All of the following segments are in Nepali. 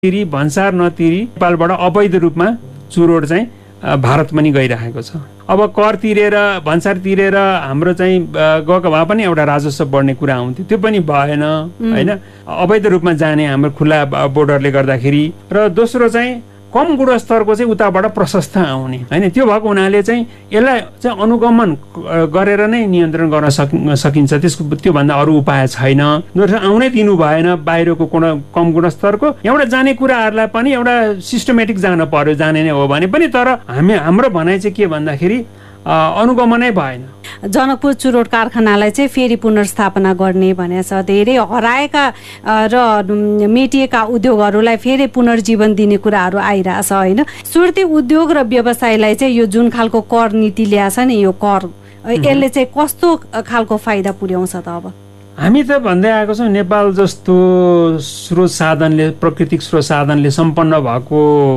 तिरी भन्सार नतिरी नेपालबाट अवैध रूपमा चुरोट चाहिँ भारत पनि गइरहेको छ। अब कर तिरेर भन्सार तिरेर हाम्रो चाहिँ गएको भए पनि एउटा राजस्व बढ्ने कुरा आउँथ्यो, त्यो पनि भएन हैन। अवैध रूपमा जाने हाम्रो खुला बोर्डरले गर्दाखेरि र दोस्रो चाहिँ कम गुणस्तरको चाहिँ उताबाट प्रशस्त आउने हैन। त्यो भएको हुनाले चाहिँ यसलाई चाहिँ अनुगमन गरेर नै नियन्त्रण गर्न सकिन्छ। त्यसको त्योभन्दा अरू उपाय छैन। आउनै दिनु भएन बाहिरको कम गुणस्तरको। यहाँबाट जाने कुराहरूलाई पनि एउटा सिस्टमेटिक जान पर्यो, जाने नै हो भने पनि। तर हाम्रो भनाइ चाहिँ के भन्दाखेरि अनुगमनै भएन। जनकपुर चुरोट कारखानालाई चाहिँ फेरि पुनर्स्थापना गर्ने भनेको छ। धेरै हराएका र मेटिएका उद्योगहरूलाई फेरि पुनर्जीवन दिने कुराहरू आइरहेछ होइन। सुर्ती उद्योग र व्यवसायलाई चाहिँ यो जुन खालको कर नीति ल्याएछ नि, यो कर यसले चाहिँ कस्तो खालको फाइदा पुर्याउँछ त? अब हामी त भन्दै आएको छौँ नेपाल जस्तो स्रोत साधनले, प्राकृतिक स्रोत साधनले सम्पन्न भएको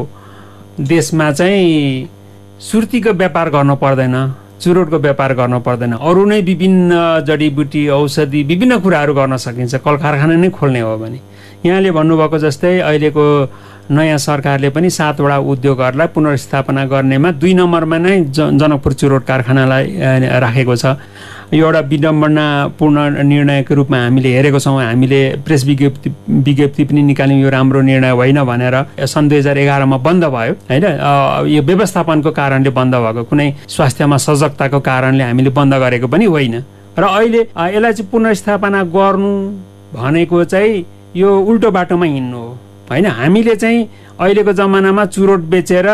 देशमा चाहिँ सुर्तीको व्यापार गर्नु पर्दैन, चुरोटको व्यापार गर्नु पर्दैन। अरू नै विभिन्न जडीबुटी औषधि विभिन्न कुराहरू गर्न सकिन्छ कल कारखाना नै खोल्ने हो भने। यहाँले भन्नुभएको जस्तै अहिलेको नयाँ सरकारले पनि 7 वटा उद्योगहरूलाई पुनर्स्थापना गर्नेमा 2 नम्बरमा नै जनकपुर चुरोट कारखानालाई राखेको छ। यो एउटा विडम्बनापूर्ण निर्णयको रूपमा हामीले हेरेको छौँ। हामीले प्रेस विज्ञप्ति पनि निकाल्यौँ, यो राम्रो निर्णय होइन भनेर। सन् 2011 मा बन्द भयो होइन। यो व्यवस्थापनको कारणले बन्द भएको, कुनै स्वास्थ्यमा सजगताको कारणले हामीले बन्द गरेको पनि होइन। र अहिले यसलाई चाहिँ पुनर्स्थापना गर्नु भनेको चाहिँ यो उल्टो बाटोमा हिँड्नु हो होइन। हामीले चाहिँ अहिलेको जमानामा चुरोट बेचेर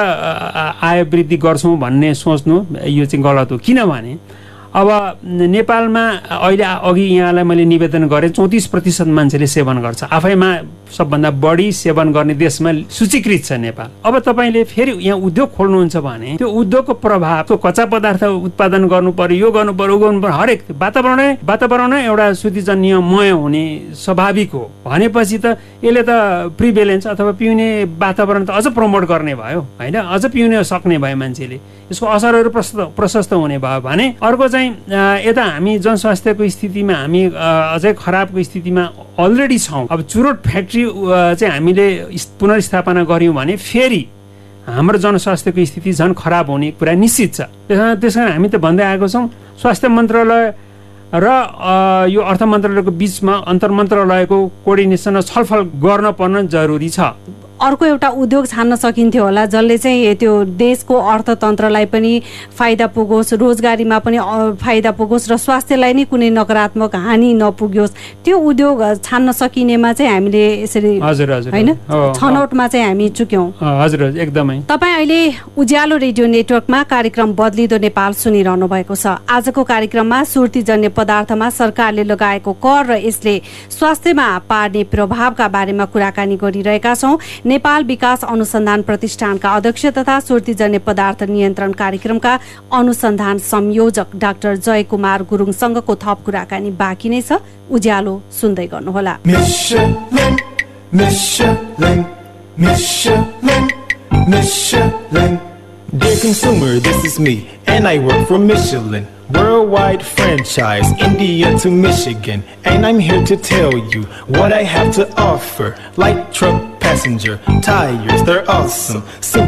आय वृद्धि गर्छौँ भन्ने सोच्नु यो चाहिँ गलत हो। किनभने अब नेपालमा अहिले अघि यहाँलाई मैले निवेदन गरेँ 34% मान्छेले सेवन गर्छ। आफैमा सबभन्दा बढी सेवन गर्ने देशमा सूचीकृत छ नेपाल। अब तपाईँले फेरि यहाँ उद्योग खोल्नुहुन्छ भने त्यो उद्योगको प्रभाव, त्यो कच्चा पदार्थ उत्पादन गर्नु पर्यो, यो गर्नु पर्यो, गर्नु पर्यो, हरेक वातावरण एउटा शुद्धिजन्यमय हुने स्वाभाविक हो भनेपछि त यसले त प्रिभेलेन्स अथवा पिउने वातावरण त अझ प्रमोट गर्ने भयो होइन। अझ पिउन सक्ने भयो मान्छेले, यसको असरहरू प्रशस्त हुने भयो भने। अर्को चाहिँ यता हामी जनस्वास्थ्यको स्थितिमा हामी अझै खराबको स्थितिमा अलरेडी छौँ। अब चुरोट फ्याक्ट्री चाहिँ हामीले पुनर्स्थापना गऱ्यौँ भने फेरि हाम्रो जनस्वास्थ्यको स्थिति झन् खराब हुने कुरा निश्चित छ। त्यस कारण हामी त भन्दै आएको छौँ स्वास्थ्य मन्त्रालय र यो अर्थ मन्त्रालयको बिचमा अन्तर मन्त्रालयको कोअर्डिनेसन र छलफल गर्न पर्न जरुरी छ। अर्को एउटा उद्योग छान्न सकिन्थ्यो होला जसले चाहिँ त्यो देशको अर्थतन्त्रलाई पनि फाइदा पुगोस्, रोजगारीमा पनि फाइदा पुगोस् र स्वास्थ्यलाई नै कुनै नकारात्मक हानि नपुग्योस्। त्यो उद्योग छान्न सकिनेमा चाहिँ हामीले यसरी होइन छनौटमा चाहिँ हामी चुक्यौँ। हजुर एकदमै। तपाईँ अहिले उज्यालो रेडियो नेटवर्कमा कार्यक्रम बदलिदो नेपाल सुनिरहनु भएको छ। आजको कार्यक्रममा सुर्तीजन्य पदार्थमा सरकारले लगाएको कर र यसले स्वास्थ्यमा पार्ने प्रभावका बारेमा कुराकानी गरिरहेका छौँ। नेपाल विकास अनुसन्धान प्रतिष्ठानका अध्यक्ष तथा सुर्तीजन्य पदार्थ नियन्त्रण कार्यक्रमका अनुसन्धान संयोजक डाक्टर जयकुमार गुरुङसँगको थप कुराकानी बाँकी नै छ। उज्यालो सुन्दै गर्नुहोला। Dear consumer, this is me, and I work for Michelin. Worldwide franchise, India to Michigan. And I'm here to tell you what I have to offer. Light truck passenger, tires, they're awesome. Super